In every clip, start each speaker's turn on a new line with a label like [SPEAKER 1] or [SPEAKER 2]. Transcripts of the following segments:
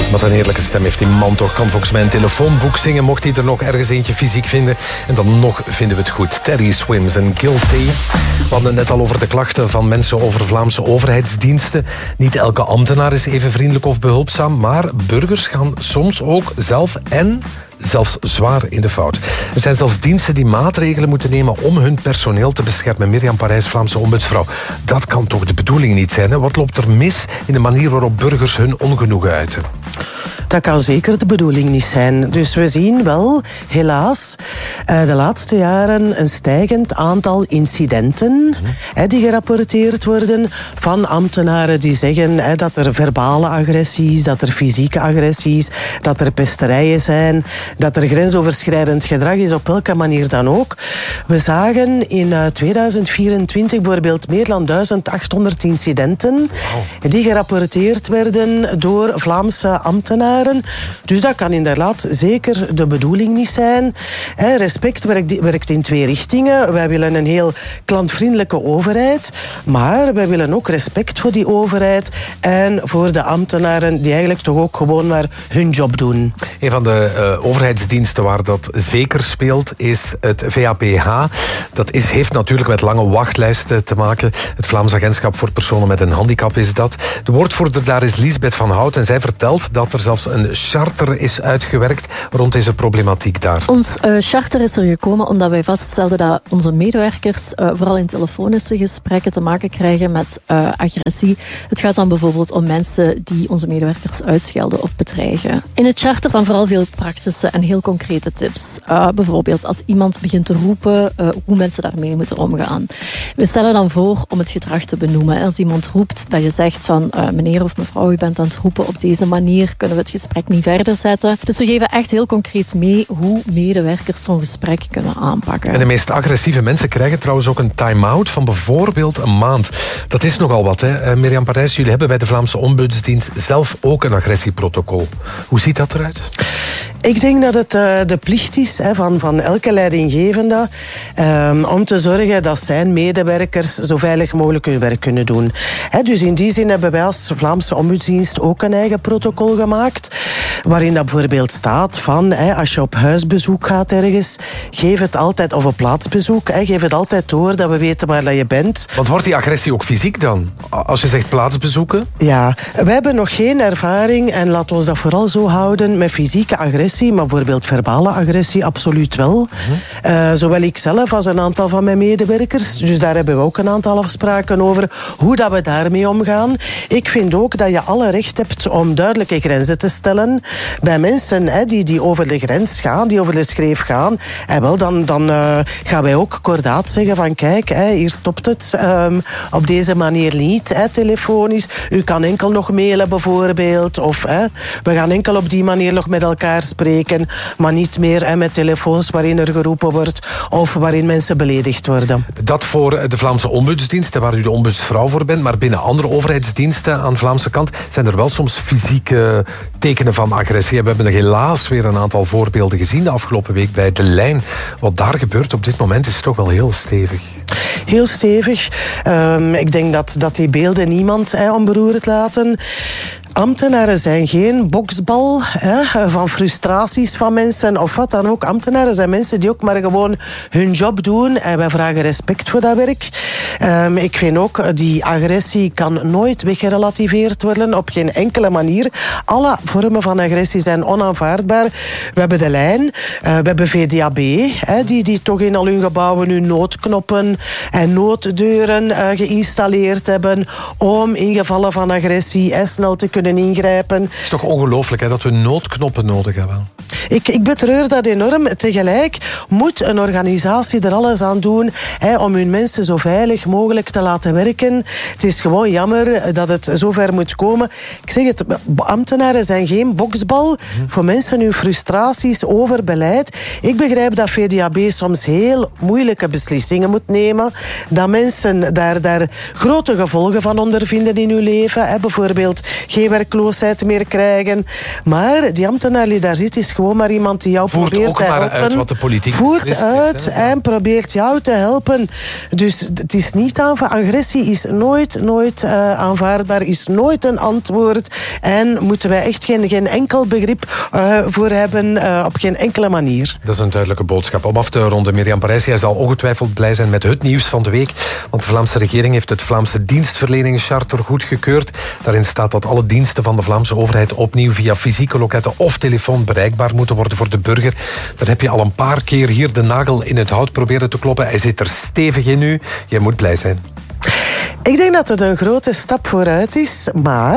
[SPEAKER 1] Wat een heerlijke stem heeft die man toch. Kan volgens mij een telefoonboek zingen, mocht hij er nog ergens eentje fysiek vinden. En dan nog vinden we het goed. Teddy Swims en Guilty. We hadden het net al over de klachten van mensen over Vlaamse overheidsdiensten. Niet elke ambtenaar is even vriendelijk of behulpzaam, maar burgers gaan soms ook zelf en zelfs zwaar in de fout. Er zijn zelfs diensten die maatregelen moeten nemen om hun personeel te beschermen. Mirjam Parijs, Vlaamse ombudsvrouw. Dat kan toch de bedoeling niet zijn, hè? Wat loopt er mis in de manier waarop burgers hun ongenoegen uiten?
[SPEAKER 2] Dat kan zeker de bedoeling niet zijn. Dus we zien wel, helaas, de laatste jaren een stijgend aantal incidenten die gerapporteerd worden van ambtenaren die zeggen dat er verbale agressies, dat er fysieke agressies, dat er pesterijen zijn, dat er grensoverschrijdend gedrag is, op welke manier dan ook. We zagen in 2024 bijvoorbeeld meer dan 1800 incidenten die gerapporteerd werden door Vlaamse ambtenaren. Dus dat kan inderdaad zeker de bedoeling niet zijn. Respect werkt in twee richtingen. Wij willen een heel klantvriendelijke overheid, maar wij willen ook respect voor die overheid en voor de ambtenaren die eigenlijk toch ook gewoon maar hun job doen.
[SPEAKER 1] Een van de overheidsdiensten waar dat zeker speelt is het VAPH. Dat heeft natuurlijk met lange wachtlijsten te maken. Het Vlaams Agentschap voor Personen met een Handicap is dat. De woordvoerder daar is Liesbeth van Hout en zij vertelt dat er zelfs een charter is uitgewerkt rond deze problematiek daar.
[SPEAKER 3] Ons charter is er gekomen omdat wij vaststelden dat onze medewerkers vooral in telefonische gesprekken te maken krijgen met agressie. Het gaat dan bijvoorbeeld om mensen die onze medewerkers uitschelden of bedreigen. In het charter staan vooral veel praktische en heel concrete tips. Bijvoorbeeld als iemand begint te roepen, hoe mensen daarmee moeten omgaan. We stellen dan voor om het gedrag te benoemen. Als iemand roept, dat je zegt van meneer of mevrouw, u bent aan het roepen op deze manier, kunnen we het gesprek niet verder zetten. Dus we geven echt heel concreet mee hoe medewerkers zo'n gesprek kunnen aanpakken.
[SPEAKER 1] En de meest agressieve mensen krijgen trouwens ook een time-out van bijvoorbeeld een maand. Dat is nogal wat, hè? Mirjam Parijs, jullie hebben bij de Vlaamse Ombudsdienst zelf ook een agressieprotocol. Hoe ziet dat eruit?
[SPEAKER 2] Ik denk dat het de plicht is van elke leidinggevende om te zorgen dat zijn medewerkers zo veilig mogelijk hun werk kunnen doen. Dus in die zin hebben wij als Vlaamse Ombudsdienst ook een eigen protocol gemaakt, waarin dat bijvoorbeeld staat van als je op huisbezoek gaat ergens, geef het altijd, of op plaatsbezoek, geef het altijd door dat we weten waar dat je bent.
[SPEAKER 1] Want wordt die agressie ook fysiek dan? Als je zegt plaatsbezoeken?
[SPEAKER 2] Ja, we hebben nog geen ervaring en laten we ons dat vooral zo houden met fysieke agressie, maar bijvoorbeeld verbale agressie absoluut wel. Zowel ik zelf als een aantal van mijn medewerkers. Dus daar hebben we ook een aantal afspraken over hoe dat we daarmee omgaan. Ik vind ook dat je alle recht hebt om duidelijke grenzen te stellen bij mensen die over de grens gaan, die over de schreef gaan. En wel, dan gaan wij ook kordaat zeggen van kijk, hier stopt het. Op deze manier niet, telefonisch. U kan enkel nog mailen bijvoorbeeld. Of we gaan enkel op die manier nog met elkaar spreken, maar niet meer met telefoons waarin er geroepen wordt of waarin mensen beledigd worden.
[SPEAKER 1] Dat voor de Vlaamse Ombudsdienst, waar u de ombudsvrouw voor bent, maar binnen andere overheidsdiensten aan de Vlaamse kant zijn er wel soms fysieke tekenen van agressie. We hebben er helaas weer een aantal voorbeelden gezien de afgelopen week bij De Lijn. Wat daar gebeurt op dit moment is toch wel heel stevig.
[SPEAKER 2] Heel stevig. Ik denk dat die beelden niemand onberoerd laten. Ambtenaren zijn geen boksbal van frustraties van mensen of wat dan ook. Ambtenaren zijn mensen die ook maar gewoon hun job doen en wij vragen respect voor dat werk. Ik vind ook, die agressie kan nooit weggerelativeerd worden op geen enkele manier. Alle vormen van agressie zijn onaanvaardbaar. We hebben De Lijn, we hebben VDAB, die toch in al hun gebouwen hun noodknoppen en nooddeuren geïnstalleerd hebben om in gevallen van agressie snel te kunnen ingrijpen.
[SPEAKER 1] Het is toch ongelooflijk dat we noodknoppen nodig hebben?
[SPEAKER 2] Ik betreur dat enorm. Tegelijk moet een organisatie er alles aan doen om hun mensen zo veilig mogelijk te laten werken. Het is gewoon jammer dat het zover moet komen. Ik zeg het, ambtenaren zijn geen boksbal voor mensen hun frustraties over beleid. Ik begrijp dat VDAB soms heel moeilijke beslissingen moet nemen. Dat mensen daar grote gevolgen van ondervinden in hun leven. Bijvoorbeeld geen geen werkloosheid meer krijgen. Maar die ambtenaar die daar zit, is gewoon maar iemand die jou probeert te helpen.
[SPEAKER 1] Uit wat de politiek
[SPEAKER 2] voert uit en probeert jou te helpen. Dus het is niet agressie is nooit aanvaardbaar, is nooit een antwoord. En moeten wij echt geen enkel begrip voor hebben, op geen enkele manier.
[SPEAKER 1] Dat is een duidelijke boodschap. Om af te ronden, Mirjam Parijs, jij zal ongetwijfeld blij zijn met het nieuws van de week. Want de Vlaamse regering heeft het Vlaamse dienstverleningscharter goedgekeurd. Daarin staat dat alle diensten van de Vlaamse overheid opnieuw via fysieke loketten of telefoon bereikbaar moeten worden voor de burger. Daar heb je al een paar keer hier de nagel in het hout proberen te kloppen. Hij zit er stevig in nu. Jij moet blij zijn.
[SPEAKER 2] Ik denk dat het een grote stap vooruit is,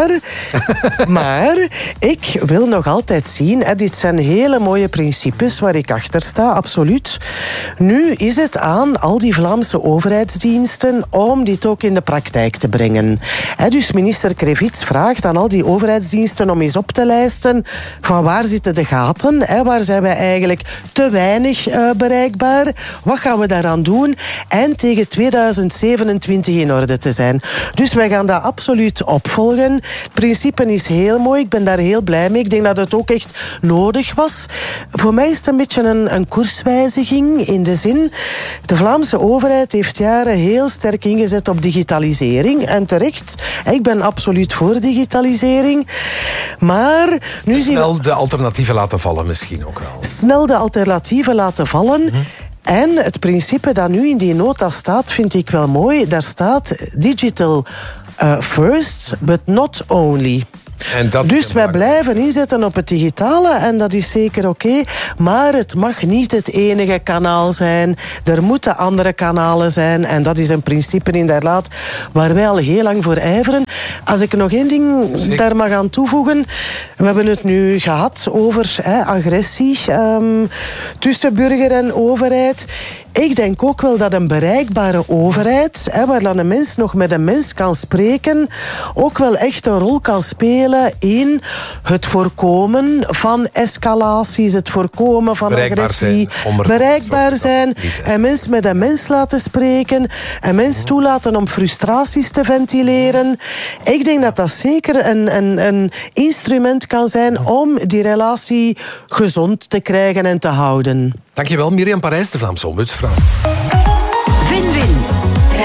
[SPEAKER 2] maar ik wil nog altijd zien, dit zijn hele mooie principes waar ik achter sta, absoluut. Nu is het aan al die Vlaamse overheidsdiensten om dit ook in de praktijk te brengen. Dus minister Krevits vraagt aan al die overheidsdiensten om eens op te lijsten van waar zitten de gaten, waar zijn wij eigenlijk te weinig bereikbaar, wat gaan we daaraan doen en tegen 2027 in orde te zijn. Dus wij gaan dat absoluut opvolgen. Het principe is heel mooi, ik ben daar heel blij mee. Ik denk dat het ook echt nodig was. Voor mij is het een beetje een koerswijziging in de zin, de Vlaamse overheid heeft jaren heel sterk ingezet op digitalisering. En terecht, ik ben absoluut voor digitalisering. Maar nu
[SPEAKER 1] snel de alternatieven laten vallen misschien ook wel.
[SPEAKER 2] Snel de alternatieven laten vallen. En het principe dat nu in die nota staat, vind ik wel mooi. Daar staat digital first, but not only. Dus wij blijven inzetten op het digitale en dat is zeker oké. Maar het mag niet het enige kanaal zijn. Er moeten andere kanalen zijn. En dat is een principe inderdaad waar wij al heel lang voor ijveren. Als ik nog één ding daar mag aan toevoegen. We hebben het nu gehad over agressie tussen burger en overheid. Ik denk ook wel dat een bereikbare overheid, waar dan een mens nog met een mens kan spreken, ook wel echt een rol kan spelen in het voorkomen van escalaties, het voorkomen van agressie. Bereikbaar zijn, een mens met een mens laten spreken, een mens toelaten om frustraties te ventileren. Ik denk dat dat zeker een instrument kan zijn om die relatie gezond te krijgen en te houden.
[SPEAKER 1] Dankjewel, Mirjam Parijs, de Vlaamse ombudsvrouw.